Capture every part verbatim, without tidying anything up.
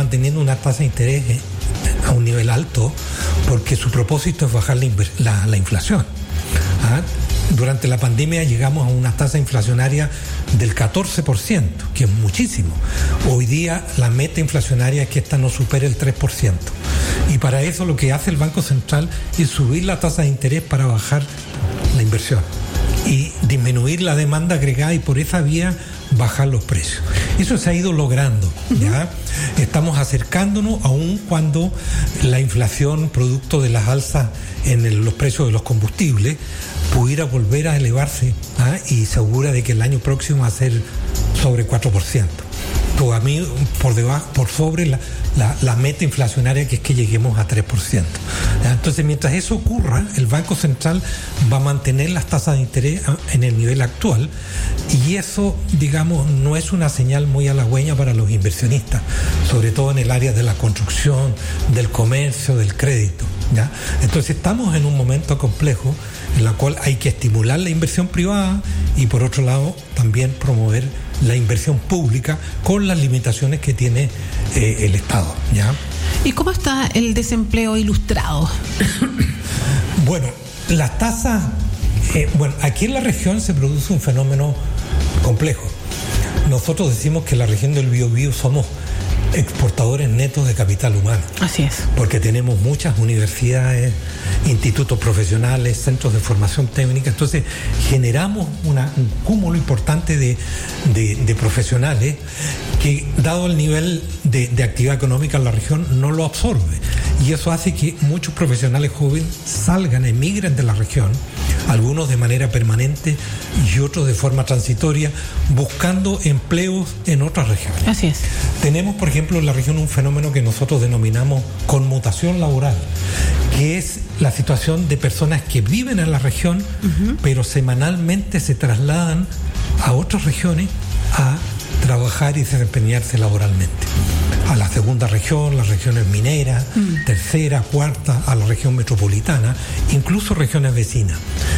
manteniendo una tasa de interés a un nivel alto porque su propósito es bajar la, inver- la, la inflación. ¿Ah? Durante la pandemia llegamos a una tasa inflacionaria del catorce por ciento, que es muchísimo. Hoy día la meta inflacionaria es que esta no supere el tres por ciento. Y para eso lo que hace el Banco Central es subir la tasa de interés para bajar la inversión y disminuir la demanda agregada y por esa vía bajar los precios. Eso se ha ido logrando, ¿ya? Estamos acercándonos aún cuando la inflación producto de las alzas en el, los precios de los combustibles pudiera volver a elevarse, ¿ah? Y se augura de que el año próximo va a ser sobre cuatro por ciento. Todo a mí por debajo, por sobre la, la, la meta inflacionaria que es que lleguemos a tres por ciento. ¿Ya? Entonces, mientras eso ocurra, el Banco Central va a mantener las tasas de interés en el nivel actual y eso, digamos, no es una señal muy halagüeña para los inversionistas, sobre todo en el área de la construcción, del comercio, del crédito. ¿Ya? Entonces estamos en un momento complejo en el cual hay que estimular la inversión privada y por otro lado también promover la inversión pública con las limitaciones que tiene eh, el Estado. ¿Ya? ¿Y cómo está el desempleo ilustrado? Bueno, las tasas, eh, bueno, aquí en la región se produce un fenómeno complejo. Nosotros decimos que en la región del Biobío somos exportadores netos de capital humano. Así es. Porque tenemos muchas universidades, institutos profesionales, centros de formación técnica, entonces generamos una, un cúmulo importante de, de, de profesionales que, dado el nivel de, de actividad económica en la región, no lo absorbe. Y eso hace que muchos profesionales jóvenes salgan, emigren de la región, algunos de manera permanente y otros de forma transitoria, buscando empleos en otras regiones. Así es. Tenemos, por ejemplo, en la región un fenómeno que nosotros denominamos conmutación laboral, que es la situación de personas que viven en la región, uh-huh. pero semanalmente se trasladan a otras regiones a trabajar y desempeñarse laboralmente. A la segunda región, las regiones mineras, mm. tercera, cuarta, a la región metropolitana, incluso regiones vecinas.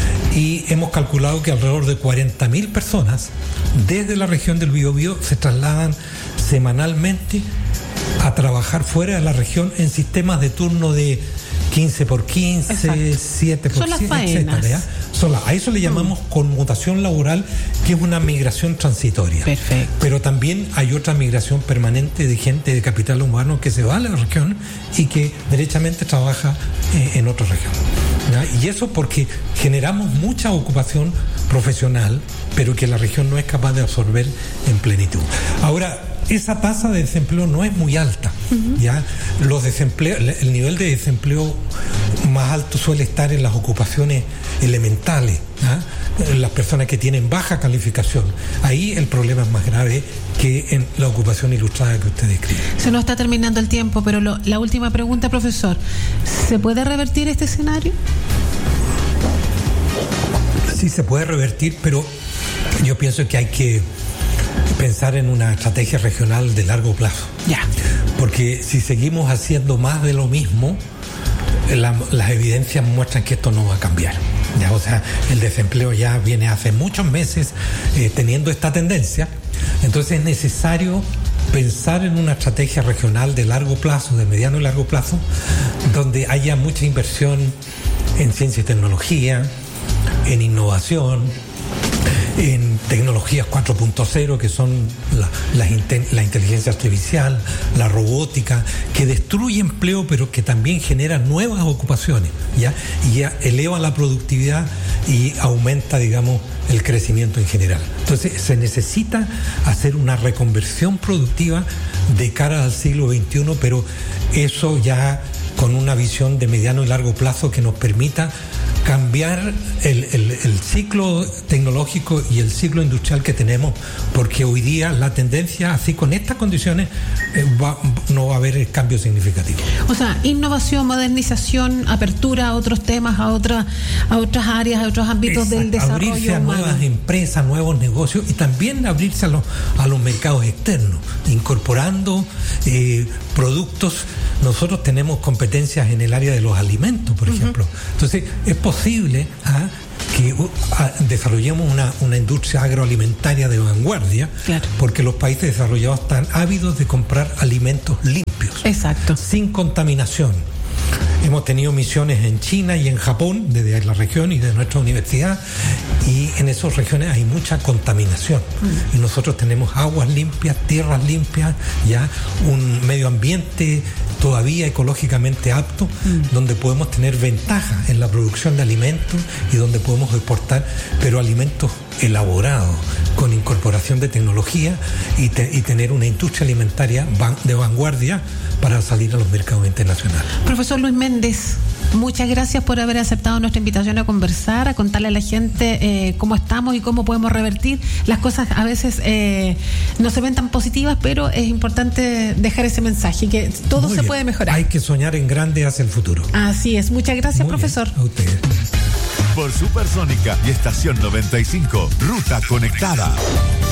Y hemos calculado que alrededor de cuarenta mil personas desde la región del Biobío se trasladan semanalmente a trabajar fuera de la región en sistemas de turno de quince por quince, exacto. siete por siete, etcétera. Son las, a eso le llamamos mm. conmutación laboral, que es una migración transitoria. Perfecto. Pero también hay otra migración permanente de gente de capital humano que se va a la región y que derechamente trabaja eh, en otra región. ¿Ya? Y eso porque generamos mucha ocupación profesional, pero que la región no es capaz de absorber en plenitud. Ahora, esa tasa de desempleo no es muy alta. Uh-huh. ¿Ya? Los desempleo, el nivel de desempleo más alto suele estar en las ocupaciones elementales, ¿ya? Las personas que tienen baja calificación. Ahí el problema es más grave que en la ocupación ilustrada que usted describe. Se nos está terminando el tiempo, pero lo, la última pregunta, profesor. ¿Se puede revertir este escenario? Sí, se puede revertir, pero yo pienso que hay que pensar en una estrategia regional de largo plazo. Ya. Porque si seguimos haciendo más de lo mismo, la, las evidencias muestran que esto no va a cambiar. Ya, o sea, el desempleo ya viene hace muchos meses eh, teniendo esta tendencia. Entonces es necesario pensar en una estrategia regional de largo plazo, de mediano y largo plazo, donde haya mucha inversión en ciencia y tecnología, en innovación, en tecnologías cuatro punto cero, que son la, la, la inteligencia artificial, la robótica, que destruye empleo pero que también genera nuevas ocupaciones, ¿ya? Y ya eleva la productividad y aumenta, digamos, el crecimiento en general. Entonces se necesita hacer una reconversión productiva de cara al siglo veintiuno, pero eso ya con una visión de mediano y largo plazo que nos permita cambiar el, el, el ciclo tecnológico y el ciclo industrial que tenemos, porque hoy día la tendencia, así con estas condiciones, eh, va, no va a haber cambios significativos. O sea, innovación, modernización, apertura a otros temas, a otras a otras áreas, a otros ámbitos Exacto. del desarrollo abrirse a humano. Nuevas empresas, nuevos negocios y también abrirse a los, a los mercados externos, incorporando eh, productos. Nosotros tenemos competencias en el área de los alimentos, por uh-huh. ejemplo. Entonces, es posible ¿ah? que uh, desarrollemos una, una industria agroalimentaria de vanguardia, claro. porque los países desarrollados están ávidos de comprar alimentos limpios. Exacto. Sin contaminación. Hemos tenido misiones en China y en Japón, desde la región y de nuestra universidad, y en esas regiones hay mucha contaminación. Mm. Y nosotros tenemos aguas limpias, tierras limpias, ya un medio ambiente todavía ecológicamente apto, mm. donde podemos tener ventajas en la producción de alimentos y donde podemos exportar, pero alimentos elaborados, con incorporación de tecnología y, te, y tener una industria alimentaria van, de vanguardia para salir a los mercados internacionales. Profesor Luis Méndez, muchas gracias por haber aceptado nuestra invitación a conversar, a contarle a la gente eh, cómo estamos y cómo podemos revertir. Las cosas a veces eh, no se ven tan positivas, pero es importante dejar ese mensaje, que todo Muy se bien. puede mejorar. Hay que soñar en grande hacia el futuro. Así es. Muchas gracias, Muy profesor. Bien. A ustedes. Por Supersónica y Estación noventa y cinco, Ruta Conectada.